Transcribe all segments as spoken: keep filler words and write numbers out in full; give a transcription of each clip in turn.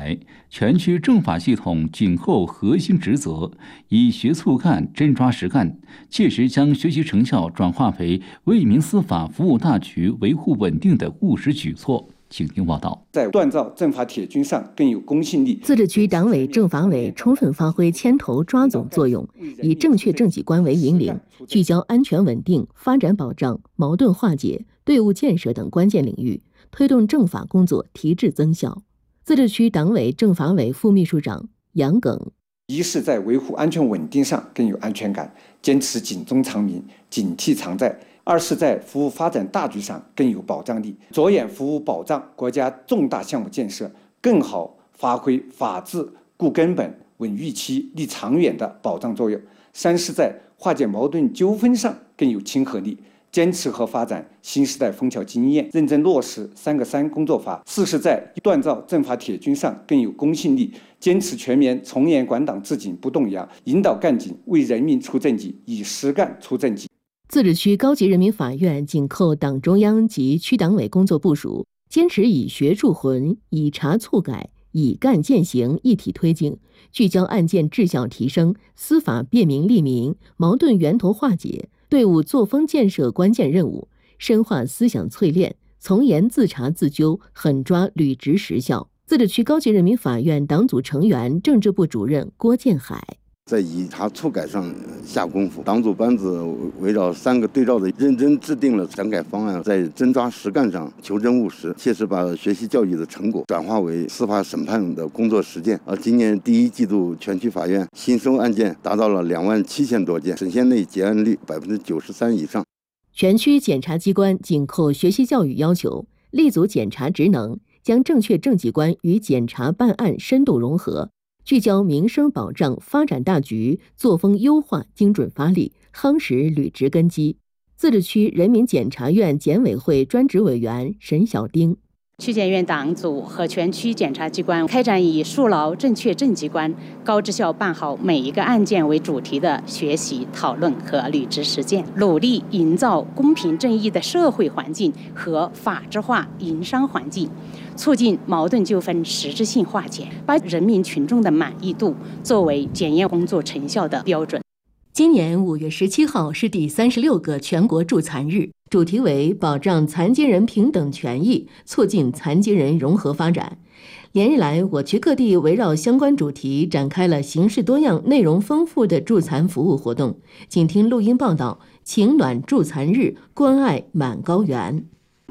来，全区政法系统紧扣核心职责，以学促干、真抓实干，切实将学习成效转化为为民司法服务大局维护稳定的务实举措。请听报道。 在锻造政法铁军上更有公信力。 自治区党委政法委充分发挥牵头抓总作用，以正确正己观为引领，聚焦安全稳定、发展保障、矛盾化解、队伍建设等关键领域，推动政法工作提质增效。自治区党委政法委副秘书长杨耿： 一是在维护安全稳定上更有安全感，坚持警钟长鸣、警惕常在；二是在服务发展大局上更有保障力，着眼服务保障国家重大项目建设，更好发挥法治固根本、稳预期、立长远的保障作用；三是在化解矛盾纠纷上更有亲和力，坚持和发展新时代枫桥经验，认真落实三个三工作法；四是在锻造政法铁军上更有公信力，坚持全面从严管党治警不动摇，引导干警为人民出政绩，以实干出政绩。 自治区高级人民法院紧扣党中央及区党委工作部署，坚持以学促浑、以查促改、以干践行一体推进，聚焦案件质效提升、司法便民利民、矛盾源头化解、队伍作风建设关键任务，深化思想淬炼，从严自查自纠，狠抓履职实效。自治区高级人民法院党组成员、政治部主任郭建海： 在以查促改上下功夫，党组班子围绕三个对照的认真制定了整改方案，在真抓实干上求真务实，切实把学习教育的成果转化为司法审判的工作实践。而今年第一季度全区法院新收案件达到了两万七千多件，审线内结案率百分之九十三以上。 全区检察机关紧扣学习教育要求，立足检察职能，将正确正己观与检察办案深度融合，聚焦民生保障发展大局，作风优化精准发力，夯实履职根基。自治区人民检察院检委会专职委员沈小丁： 区检院党组和全区检察机关开展以树牢正确正己观、高质效办好每一个案件为主题的学习、讨论和履职实践，努力营造公平正义的社会环境和法治化营商环境，促进矛盾纠纷实质性化解，把人民群众的满意度作为检验工作成效的标准。 今年五月十七号是第三十六个全国助残日，主题为保障残疾人平等权益，促进残疾人融合发展。连日来，我区各地围绕相关主题展开了形式多样、内容丰富的助残服务活动。请听录音报道：情暖助残日，关爱满高原。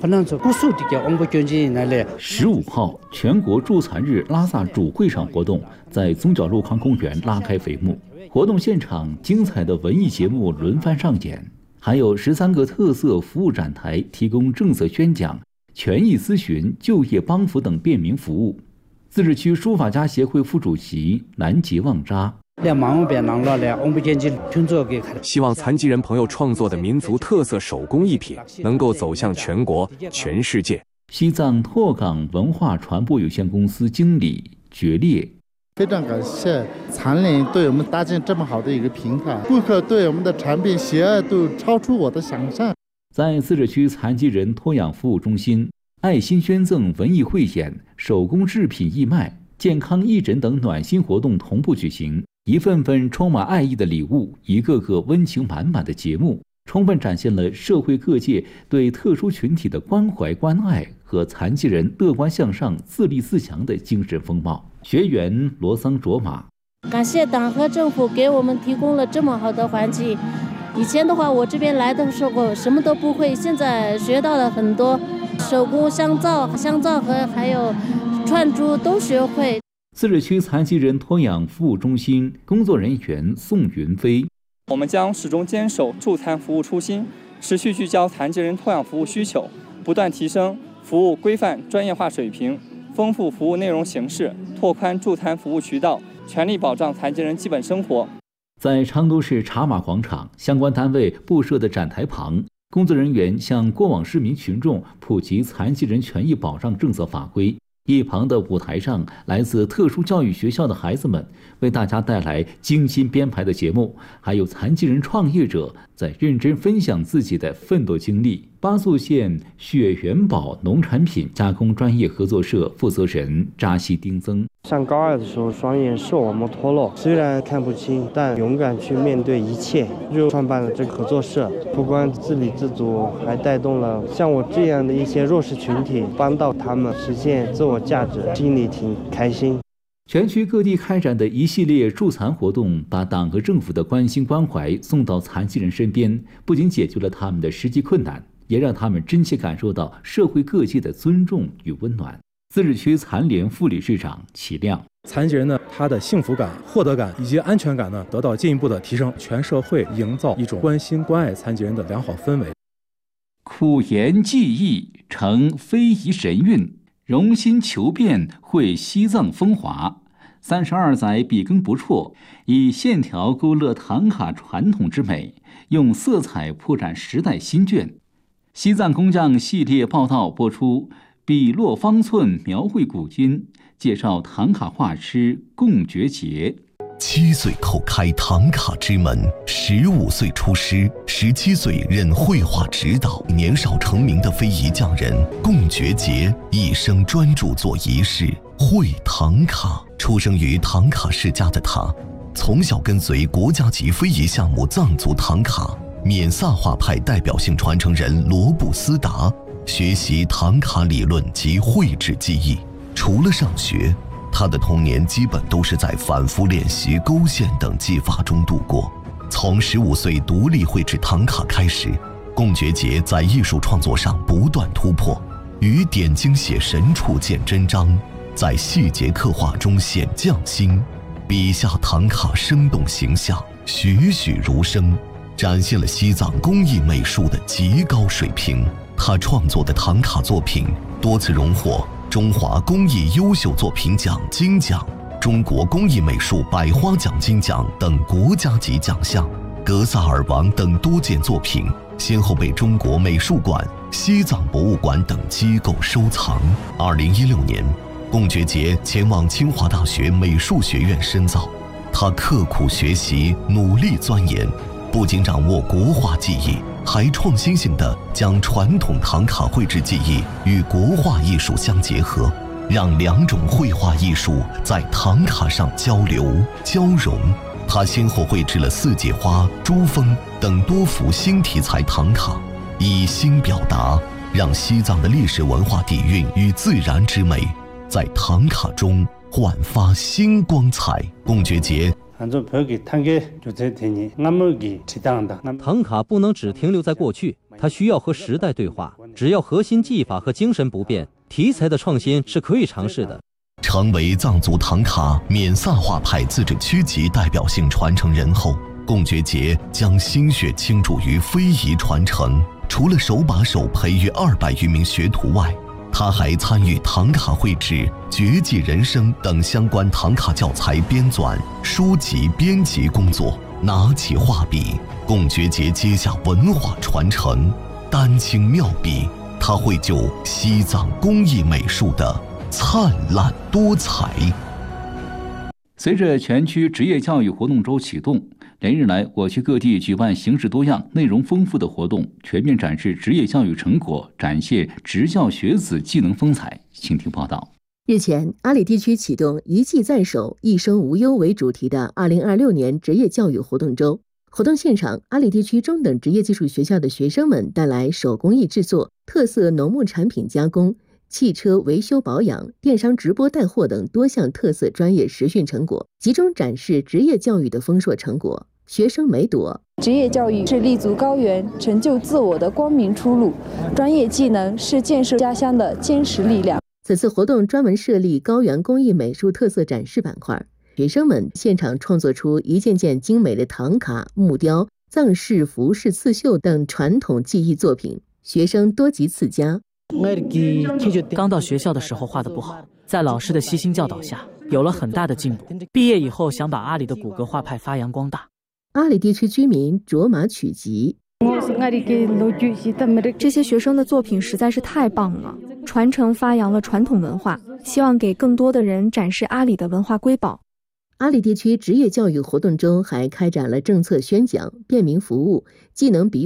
十五号，全国助残日拉萨主会场活动在宗教路康公园拉开帷幕。活动现场，精彩的文艺节目轮番上演，还有十三个特色服务展台提供政策宣讲、权益咨询、就业帮扶等便民服务。自治区书法家协会副主席南极旺扎： 希望残疾人朋友创作的民族特色手工艺品能够走向全国、全世界。 西藏拓港文化传播有限公司经理决裂： 非常感谢残联对我们搭建这么好的一个平台，顾客对我们的产品喜爱度超出我的想象。 在自治区残疾人托养服务中心，爱心捐赠文艺汇演、手工制品义卖、健康义诊等暖心活动同步举行，一份份充满爱意的礼物，一个个温情满满的节目，充分展现了社会各界对特殊群体的关怀关爱和残疾人乐观向上、自立自强的精神风貌。学员罗桑卓玛： 感谢党和政府给我们提供了这么好的环境。以前的话，我这边来的时候什么都不会，现在学到了很多，手工香皂、香皂和还有串珠都学会。 自治区残疾人托养服务中心工作人员宋云飞： 我们将始终坚守助残服务初心，持续聚焦残疾人托养服务需求，不断提升服务规范专业化水平，丰富服务内容形式，拓宽助残服务渠道，全力保障残疾人基本生活。 在昌都市茶马广场相关单位布设的展台旁，工作人员向过往市民群众普及残疾人权益保障政策法规。一旁的舞台上，来自特殊教育学校的孩子们为大家带来精心编排的节目，还有残疾人创业者在认真分享自己的奋斗经历、 巴素县雪元宝农产品加工专业合作社负责人扎西丁增。 上高二的时候，双眼视网膜脱落，虽然看不清，但勇敢去面对一切，就创办了这个合作社。不光自立自足，还带动了像我这样的一些弱势群体，帮到他们实现自我价值，心里挺开心。 全区各地开展的一系列助残活动，把党和政府的关心关怀送到残疾人身边，不仅解决了他们的实际困难，也让他们真切感受到社会各界的尊重与温暖。自治区残联副理事长齐亮， 残疾人呢，他的幸福感、获得感以及安全感呢，得到进一步的提升。全社会营造一种关心关爱残疾人的良好氛围。 苦言技艺成非遗神韵，容心求变绘西藏风华。三十二载笔耕不辍，以线条勾勒唐卡传统之美，用色彩铺展时代新卷。西藏工匠系列报道播出，笔落方寸，描绘古今，介绍唐卡画师贡觉节。 七岁叩开唐卡之门，十五岁出师，十七岁任绘画指导。年少成名的非遗匠人贡觉节，一生专注做仪式，绘唐卡。出生于唐卡世家的他，从小跟随国家级非遗项目藏族唐卡缅萨画派代表性传承人罗布斯达学习唐卡理论及绘制技艺。除了上学，他的童年基本都是在反复练习勾线等技法中度过。从十五岁独立绘制唐卡开始，贡觉节在艺术创作上不断突破，于点睛写神处见真章，在细节刻画中显匠心，笔下唐卡生动形象，栩栩如生，展现了西藏工艺美术的极高水平。他创作的唐卡作品多次荣获中华工艺优秀作品奖金奖、中国工艺美术百花奖金奖等国家级奖项。格萨尔王等多件作品先后被中国美术馆、西藏博物馆等机构收藏。二零一六年，贡觉节前往清华大学美术学院深造，他刻苦学习，努力钻研，不仅掌握国画技艺，还创新性地将传统唐卡绘制技艺与国画艺术相结合，让两种绘画艺术在唐卡上交流交融。他先后绘制了四季花、珠峰等多幅新题材唐卡，以新表达，让西藏的历史文化底蕴与自然之美在唐卡中焕发新光彩。贡觉节唐卡不能只停留在过去，它需要和时代对话。只要核心技法和精神不变，题材的创新是可以尝试的。 成为藏族唐卡缅萨画派自治区级代表性传承人后，贡觉节将心血倾注于非遗传承。除了手把手培育二百余名学徒外，他还参与唐卡绘制、绝技人生等相关唐卡教材编纂、书籍编辑工作。拿起画笔，贡觉节接下文化传承，丹青妙笔，他绘就西藏工艺美术的灿烂多彩。 随着全区职业教育活动周启动，连日来，我区各地举办形式多样、内容丰富的活动，全面展示职业教育成果，展现职教学子技能风采。请听报道。 日前，阿里地区启动“一技在手，一生无忧”为主题的二零二六年职业教育活动周。活动现场，阿里地区中等职业技术学校的学生们带来手工艺制作、特色农牧产品加工、汽车维修保养、电商直播带货等多项特色专业实训成果，集中展示职业教育的丰硕成果。学生梅朵： 职业教育是立足高原、成就自我的光明出路，专业技能是建设家乡的坚实力量。 此次活动专门设立高原工艺美术特色展示板块，学生们现场创作出一件件精美的唐卡、木雕、藏式服饰刺绣等传统技艺作品，学生多集次佳。 刚到学校的时候画得不好，在老师的悉心教导下，有了很大的进步。毕业以后想把阿里的古格画派发扬光大。 阿里地区居民卓玛曲集： 这些学生的作品实在是太棒了，传承发扬了传统文化，希望给更多的人展示阿里的文化瑰宝。 阿里地区职业教育活动周还开展了政策宣讲、便民服务、技能比武、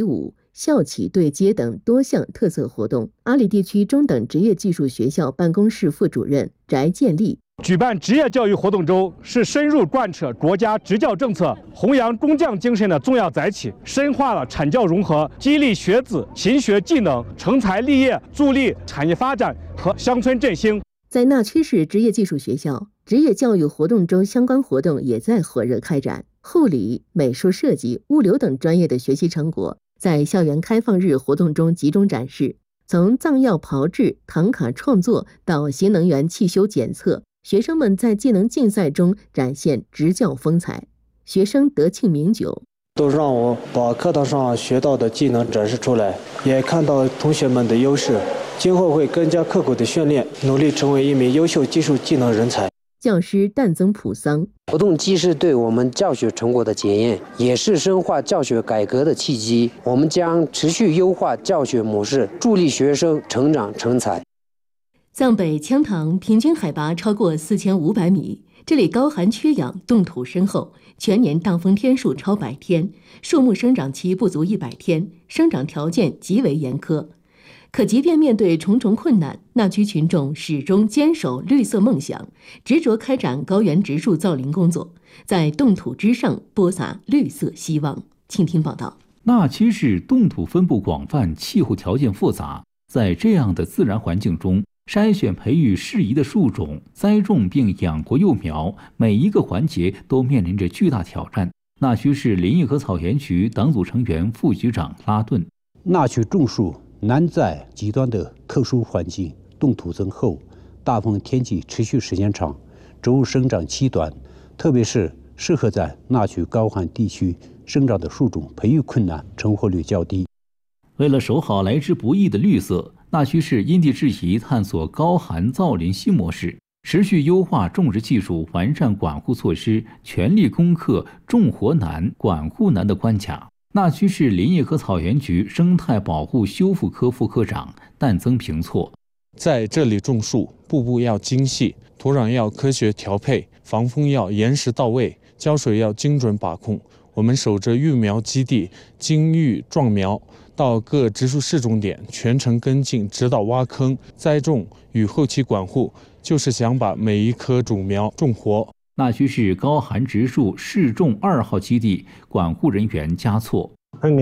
校企对接等多项特色活动。阿里地区中等职业技术学校办公室副主任翟建立举办职业教育活动周是深入贯彻国家职教政策、弘扬工匠精神的重要载体，深化了产教融合，激励学子勤学技能、成才立业，助力产业发展和乡村振兴。 在纳曲市职业技术学校，职业教育活动周相关活动也在火热开展。护理、美术设计、物流等专业的学习成果在校园开放日活动中集中展示，从藏药炮制、唐卡创作到新能源汽修检测，学生们在技能竞赛中展现职教风采。学生德庆名酒都让我把课堂上学到的技能展示出来，也看到同学们的优势，今后会更加刻苦的训练，努力成为一名优秀技术技能人才。 教师旦增普桑活动既是对我们教学成果的检验，也是深化教学改革的契机。我们将持续优化教学模式，助力学生成长成才。 藏北羌塘平均海拔超过四千五百米，这里高寒缺氧，冻土深厚，全年当风天数超百天，树木生长期不足一百天，生长条件极为严苛。可即便面对重重困难，纳曲群众始终坚守绿色梦想，执着开展高原植树造林工作，在冻土之上播撒绿色希望。请听报道。 纳曲市冻土分布广泛，气候条件复杂，在这样的自然环境中，筛选培育适宜的树种，栽种并养活幼苗，每一个环节都面临着巨大挑战。纳曲市林业和草原局党组成员、副局长拉顿： 纳曲种树难在极端的特殊环境，冻土增厚，大风天气持续时间长，植物生长期短，特别是适合在纳曲高寒地区生长的树种培育困难，成活率较低。 为了守好来之不易的绿色，纳曲市因地制宜探索高寒造林新模式，持续优化种植技术，完善管护措施，全力攻克种活难、管护难的关卡。纳曲市林业和草原局生态保护修复科副科长旦增平措： 在这里种树，步步要精细，土壤要科学调配，防风要严实到位，浇水要精准把控。我们守着育苗基地，精育壮苗，到各植树试种点全程跟进，指导挖坑、栽种与后期管护，就是想把每一棵种苗种活。 纳曲市高寒植树试种二号基地管护人员加措：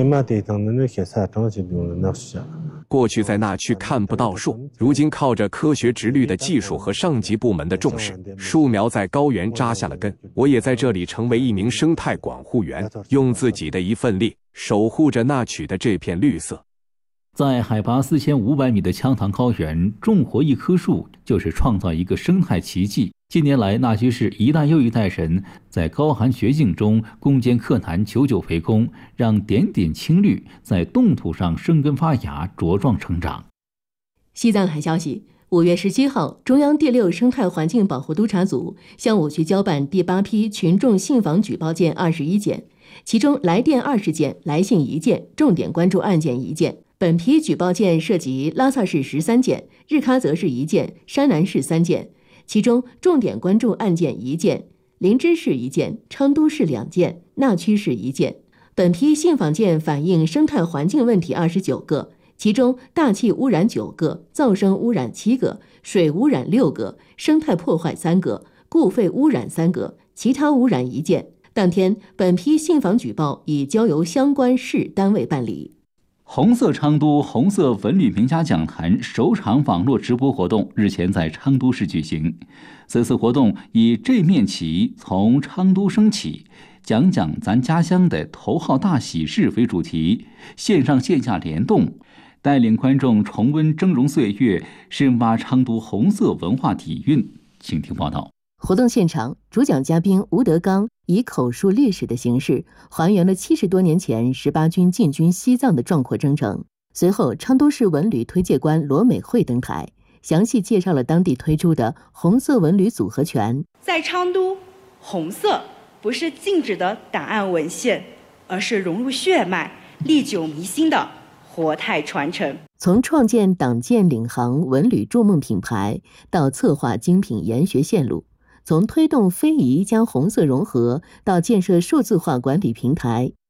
过去在纳曲看不到树，如今靠着科学植绿的技术和上级部门的重视，树苗在高原扎下了根。我也在这里成为一名生态管护员，用自己的一份力守护着纳曲的这片绿色。 在海拔四千五百米的羌塘高原，种活一棵树就是创造一个生态奇迹。近年来，纳曲市一代又一代人在高寒绝境中攻坚克难，久久为功，让点点青绿在冻土上生根发芽，茁壮成长。 西藏海消息：五月十七号，中央第六生态环境保护督察组向我局交办第八批群众信访举报件二十一件，其中来电二十件，来信一件，重点关注案件一件。本批举报件涉及拉萨市十三件，日喀则市一件，山南市三件。其中重点关注案件一件，林芝市一件，昌都市两件，纳曲市一件。本批信访件反映生态环境问题二十九个，其中大气污染九个，噪声污染七个，水污染六个，生态破坏三个，固废污染三个，其他污染一件。当天，本批信访举报已交由相关市单位办理。 红色昌都红色文旅名家讲坛首场网络直播活动日前在昌都市举行。此次活动以这面旗从昌都升起，讲讲咱家乡的头号大喜事为主题，线上线下联动，带领观众重温峥嵘岁月，深挖昌都红色文化底蕴。请听报道。 活动现场，主讲嘉宾吴德刚以口述历史的形式，还原了七十多年前十八军进军西藏的壮阔征程。随后，昌都市文旅推介官罗美惠登台，详细介绍了当地推出的红色文旅组合拳。 在昌都，红色不是静止的档案文献，而是融入血脉、历久弥新的活态传承。 从创建党建领航文旅筑梦品牌，到策划精品研学线路，从推动非遗将红色融合，到建设数字化管理平台，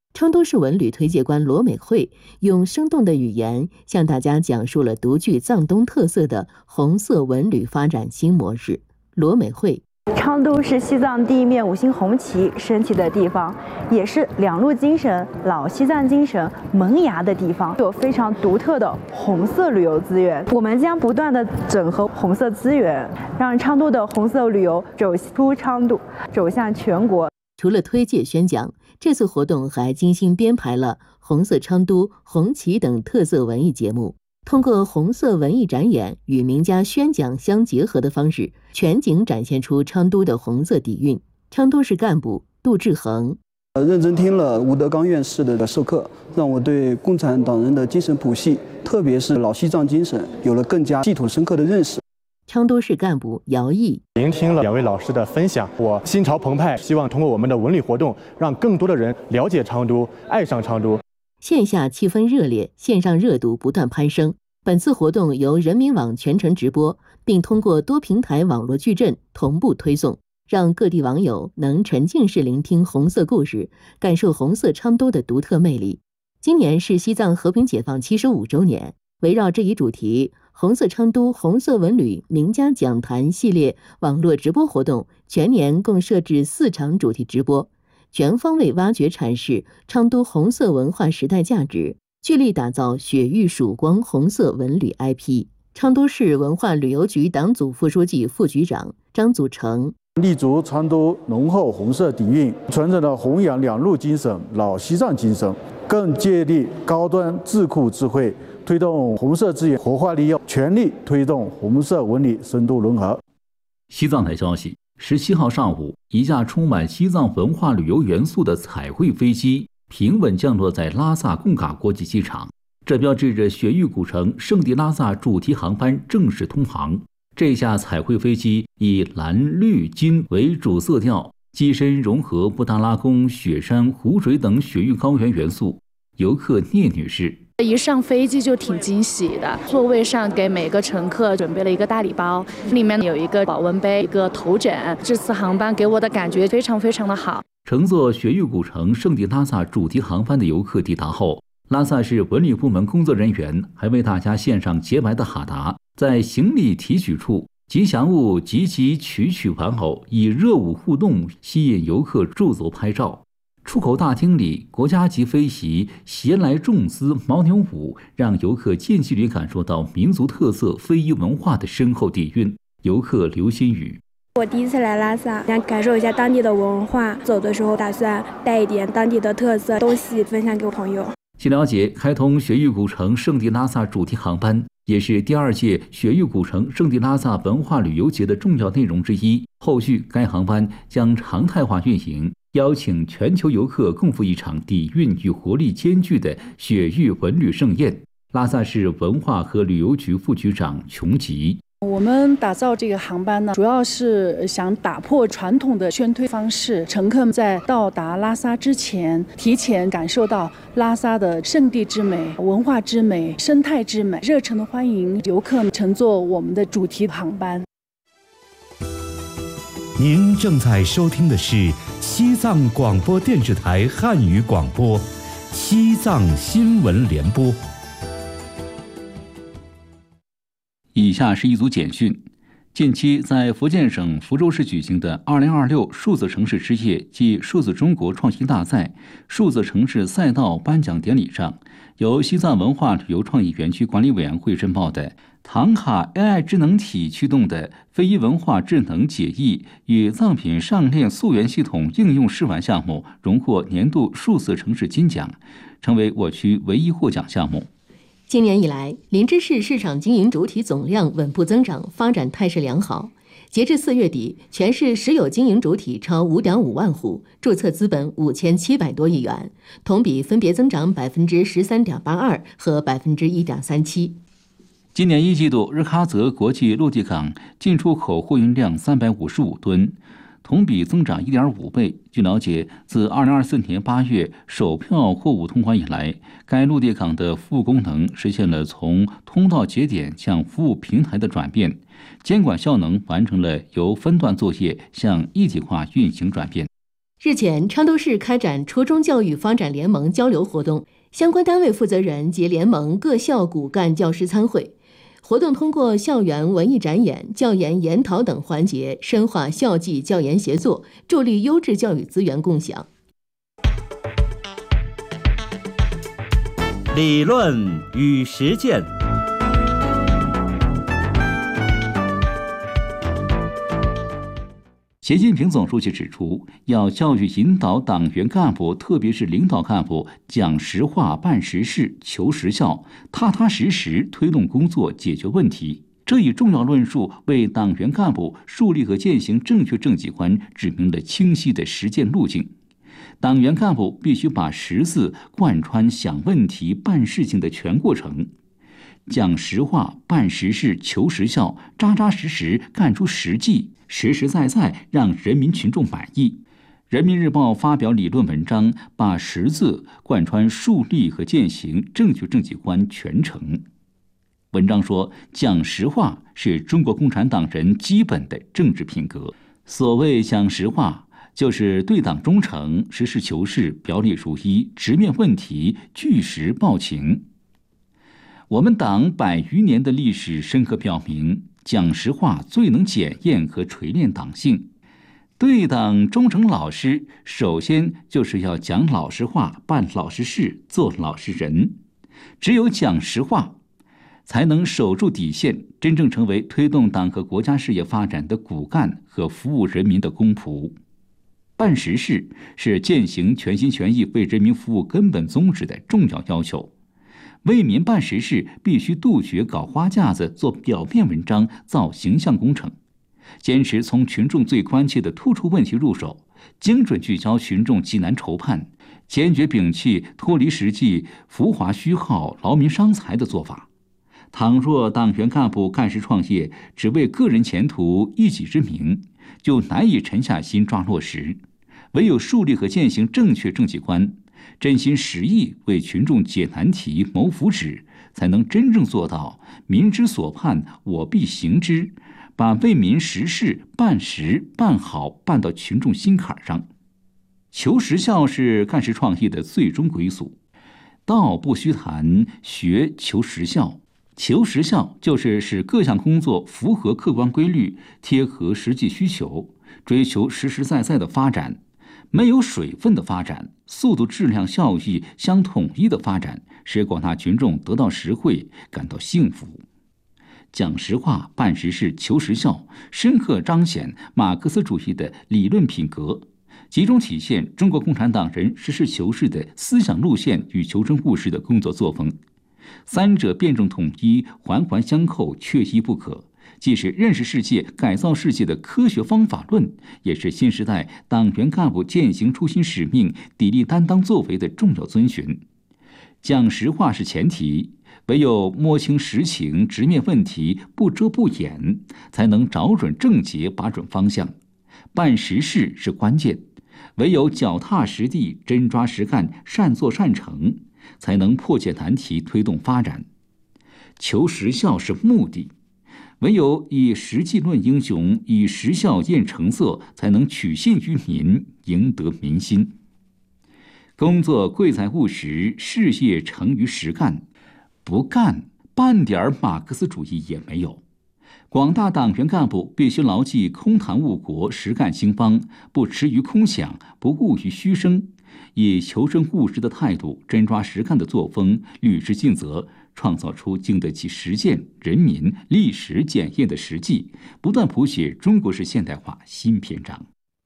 成都市文旅推介官罗美惠用生动的语言向大家讲述了独具藏东特色的红色文旅发展新模式。罗美惠： 昌都是西藏第一面五星红旗升起的地方，也是两路精神、老西藏精神萌芽的地方，有非常独特的红色旅游资源。我们将不断的整合红色资源，让昌都的红色旅游走出昌都，走向全国。 除了推介宣讲，这次活动还精心编排了红色昌都、红旗等特色文艺节目，通过红色文艺展演与名家宣讲相结合的方式，全景展现出昌都的红色底蕴。昌都市干部杜志恒： 认真听了吴德纲院士的授课，让我对共产党人的精神谱系，特别是老西藏精神，有了更加系统深刻的认识。 昌都市干部姚毅： 聆听了两位老师的分享，我心潮澎湃，希望通过我们的文旅活动，让更多的人了解昌都，爱上昌都。 线下气氛热烈，线上热度不断攀升。本次活动由人民网全程直播，并通过多平台网络矩阵同步推送，让各地网友能沉浸式聆听红色故事，感受红色昌都的独特魅力。今年是西藏和平解放七十五周年，围绕这一主题，红色昌都、红色文旅名家讲坛系列网络直播活动全年共设置四场主题直播，全方位挖掘阐释昌都红色文化时代价值，聚力打造雪域曙光红色文旅 I P。 昌都市文化旅游局党组副书记、副局长张祖成： 立足昌都浓厚红色底蕴，传承了弘扬两路精神、老西藏精神，更借力高端智库智慧，推动红色资源活化利用，全力推动红色文旅深度融合。 西藏台消息：十七号上午，一架充满西藏文化旅游元素的彩绘飞机平稳降落在拉萨贡嘎国际机场，这标志着雪域古城圣地拉萨主题航班正式通航。这架彩绘飞机以蓝、绿、金为主色调，机身融合布达拉宫、雪山、湖水等雪域高原元素。游客聂女士： 一上飞机就挺惊喜的，座位上给每个乘客准备了一个大礼包，里面有一个保温杯、一个头枕。这次航班给我的感觉非常非常的好。 乘坐雪域古城圣地拉萨主题航班的游客抵达后，拉萨市文旅部门工作人员还为大家献上洁白的哈达，在行李提取处吉祥物集集曲曲玩偶，以热舞互动吸引游客驻足拍照。出口大厅里，国家级飞席携来重姿牦牛舞，让游客近距离感受到民族特色非遗文化的深厚底蕴。游客刘新宇： 我第一次来拉萨，想感受一下当地的文化，走的时候打算带一点当地的特色东西分享给我朋友。 据了解，开通雪域古城圣地拉萨主题航班也是第二届雪域古城圣地拉萨文化旅游节的重要内容之一。后续该航班将常态化运行，邀请全球游客共赴一场底蕴与活力兼具的雪域文旅盛宴。拉萨市文化和旅游局副局长琼吉： 我们打造这个航班呢，主要是想打破传统的宣推方式，乘客们在到达拉萨之前，提前感受到拉萨的圣地之美、文化之美、生态之美，热诚的欢迎游客们乘坐我们的主题航班。 您正在收听的是西藏广播电视台汉语广播，西藏新闻联播。 以下是一组简讯。近期在福建省福州市举行的二零二六数字城市之夜暨数字中国创新大赛数字城市赛道颁奖典礼上，由西藏文化旅游创意园区管理委员会申报的唐卡 A I 智能体驱动的非遗文化智能解译与藏品上链溯源系统应用试玩项目荣获年度数字城市金奖，成为我区唯一获奖项目。 今年以来，林芝市市场经营主体总量稳步增长，发展态势良好。截至四月底，全市实有经营主体超 五点五万户，注册资本五千七百多亿元，同比分别增长 百分之十三点八二 和 百分之一点三七。 今年一季度，日喀则国际陆地港进出口货运量三百五十五吨，同比增长 一点五倍。据了解，自二零二四年八月首票货物通关以来，该陆地港的服务功能实现了从通道节点向服务平台的转变，监管效能完成了由分段作业向一体化运行转变。 日前，昌都市开展初中教育发展联盟交流活动，相关单位负责人及联盟各校骨干教师参会。活动通过校园文艺展演、教研研讨等环节，深化校际教研协作，助力优质教育资源共享。 理论与实践。 习近平总书记指出，要教育引导党员干部，特别是领导干部讲实话、办实事、求实效，踏踏实实推动工作、解决问题。这一重要论述为党员干部树立和践行正确政绩观指明了清晰的实践路径。党员干部必须把十字贯穿想问题、办事情的全过程，讲实话、办实事、求实效，扎扎实实干出实际，实实在在让人民群众满意。人民日报发表理论文章，把十字贯穿树立和践行正确政绩观全程。文章说，讲实话是中国共产党人基本的政治品格。所谓讲实话，就是对党忠诚，实事求是，表里如一，直面问题，据实报情。我们党百余年的历史深刻表明，讲实话最能检验和锤炼党性。对党忠诚老实，首先就是要讲老实话，办老实事，做老实人。只有讲实话，才能守住底线，真正成为推动党和国家事业发展的骨干和服务人民的公仆。办实事是践行全心全意为人民服务根本宗旨的重要要求。为民办实事，必须杜绝搞花架子、做表面文章、造形象工程，坚持从群众最关切的突出问题入手，精准聚焦群众急难愁盼，坚决摒弃脱离实际、浮华虚耗、劳民伤财的做法。倘若党员干部干事创业，只为个人前途、一己之名，就难以沉下心抓落实。唯有树立和践行正确政绩观，真心实意为群众解难题、谋福祉，才能真正做到民之所盼，我必行之，把为民实事办实、办好办到群众心坎上。求实效是干事创业的最终归宿。道不虚谈，学求实效。求实效就是使各项工作符合客观规律，贴合实际需求，追求实实在在的发展。没有水分的发展，速度、质量、效益相统一的发展，使广大群众得到实惠，感到幸福。讲实话、办实事、求实效，深刻彰显马克思主义的理论品格，集中体现中国共产党人实事求是的思想路线与求真务实的工作作风。三者辩证统一，环环相扣，缺一不可。既是认识世界、改造世界的科学方法论，也是新时代党员干部践行初心使命、砥砺担当作为的重要遵循。讲实话是前提，唯有摸清实情、直面问题，不遮不掩，才能找准症结、把准方向。办实事是关键，唯有脚踏实地、真抓实干、善作善成，才能破解难题、推动发展。求实效是目的，唯有以实际论英雄，以实效验成色，才能取信于民，赢得民心。工作贵在务实，事业成于实干。不干，半点马克思主义也没有。广大党员干部必须牢记空谈误国，实干兴邦，不驰于空想，不骛于虚声，以求真务实的态度、真抓实干的作风，履职尽责，创造出经得起实践、人民、历史检验的实际，不断谱写中国式现代化新篇章。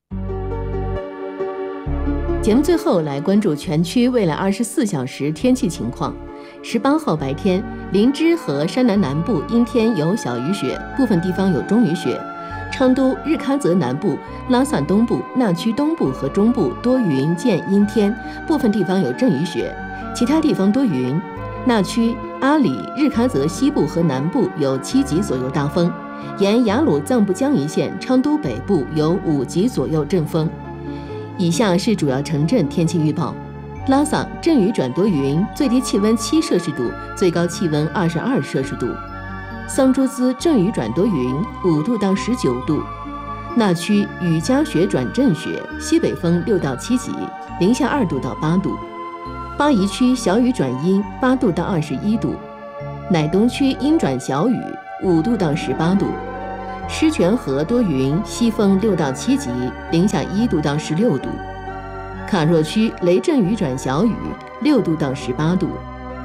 节目最后来关注全区未来二十四小时天气情况。十八号白天，林芝和山南南部阴天有小雨雪，部分地方有中雨雪。昌都、日喀则南部、拉萨东部、纳曲东部和中部多云见阴天，部分地方有阵雨雪，其他地方多云。纳曲、阿里、日喀则西部和南部有七级左右大风，沿雅鲁藏布江一线、昌都北部有五级左右阵风。以下是主要城镇天气预报：拉萨阵雨转多云，最低气温七摄氏度，最高气温二十二摄氏度；桑珠孜阵雨转多云，五度到十九度； 那区雨夹雪转阵雪，西北风六到七级，零下二度到八度。巴宜区小雨转阴，八度到二十一度。乃东区阴转小雨，五度到十八度。狮泉河多云，西风六到七级，零下一度到十六度。卡若区雷阵雨转小雨，六度到十八度。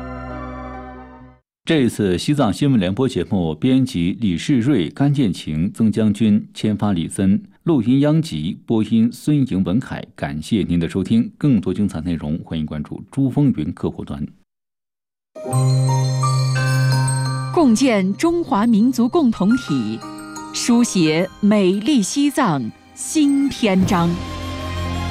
这一次西藏新闻联播节目编辑李世瑞、甘建晴、曾将军，签发李森，录音央吉，播音孙颖、文凯。感谢您的收听，更多精彩内容欢迎关注珠峰云客户端。 共建中华民族共同体，书写美丽西藏新篇章。